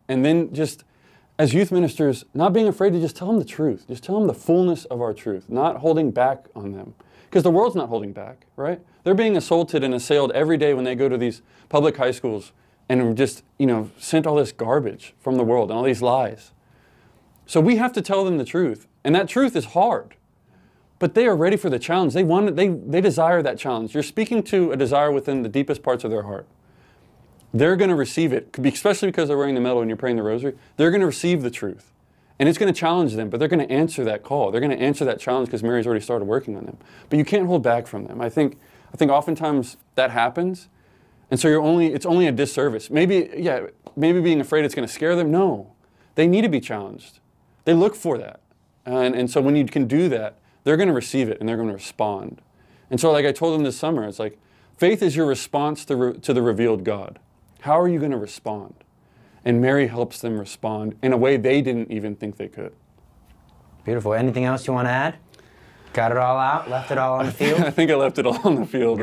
And then just, as youth ministers, not being afraid to just tell them the truth. Just tell them the fullness of our truth, not holding back on them. Because the world's not holding back, right? They're being assaulted and assailed every day when they go to these public high schools and are just, sent all this garbage from the world and all these lies. So we have to tell them the truth. And that truth is hard. But they are ready for the challenge. They desire that challenge. You're speaking to a desire within the deepest parts of their heart. They're going to receive it, especially because they're wearing the medal and you're praying the rosary. They're going to receive the truth. And it's going to challenge them, but they're going to answer that call. They're going to answer that challenge because Mary's already started working on them. But you can't hold back from them. I think oftentimes that happens. And so it's only a disservice. Maybe being afraid it's going to scare them. No, they need to be challenged. They look for that. And so when you can do that, they're going to receive it and they're going to respond. And so like I told them this summer, it's like, faith is your response to the revealed God. How are you going to respond? And Mary helps them respond in a way they didn't even think they could. Beautiful. Anything else you want to add? Got it all out? Left it all on the field? I think I left it all on the field.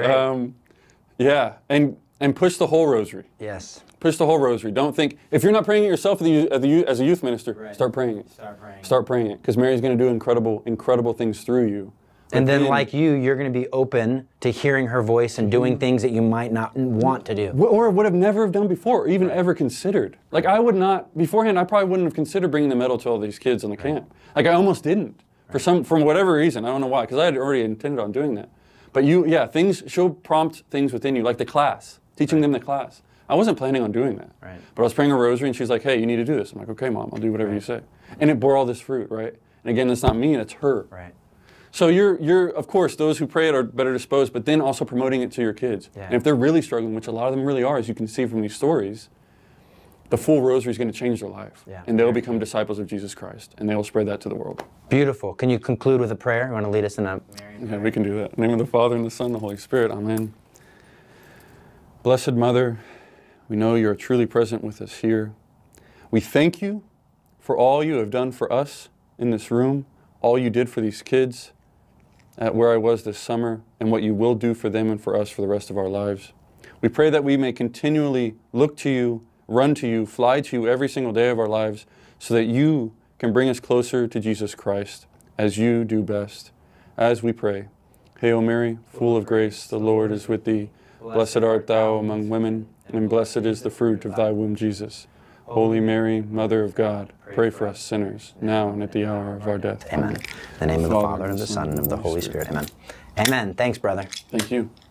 Yeah, and push the whole rosary. Yes. Push the whole rosary. Don't think, if you're not praying it yourself as a youth minister, right. Start praying it. Start praying it, because Mary's going to do incredible things through you. And then, like you're going to be open to hearing her voice and doing things that you might not want to do. Or would have never done before, or even ever considered. Like I would not, beforehand, I probably wouldn't have considered bringing the medal to all these kids in the camp. Like I almost didn't, from whatever reason. I don't know why, because I had already intended on doing that. But she'll prompt things within you, like the class, teaching them the class. I wasn't planning on doing that. Right. But I was praying a rosary and she's like, hey, you need to do this. I'm like, okay, Mom, I'll do whatever you say. And it bore all this fruit, right? And again, it's not me, it's her. Right. So you're, of course, those who pray it are better disposed, but then also promoting it to your kids. Yeah. And if they're really struggling, which a lot of them really are, as you can see from these stories, the full rosary is going to change their life. Yeah. And they'll become disciples of Jesus Christ, and they'll spread that to the world. Beautiful. Can you conclude with a prayer? You want to lead us in a... Yeah, we can do that. In the name of the Father, and the Son, and the Holy Spirit. Amen. Blessed Mother, we know you are truly present with us here. We thank you for all you have done for us in this room, all you did for these kids at Where I Was this summer, and what you will do for them and for us for the rest of our lives. We pray that we may continually look to you, run to you, fly to you every single day of our lives, so that you can bring us closer to Jesus Christ, as you do best. As we pray, Hail Mary, full of grace, the Lord is with thee. Blessed art thou among women, and blessed is the fruit of thy womb, Jesus. Holy Mary, Mother of God, pray for us sinners, now and at the hour of our death. Amen. In the name of the Father, and of the Son, and of the Holy Spirit. Amen. Amen. Thanks, brother. Thank you.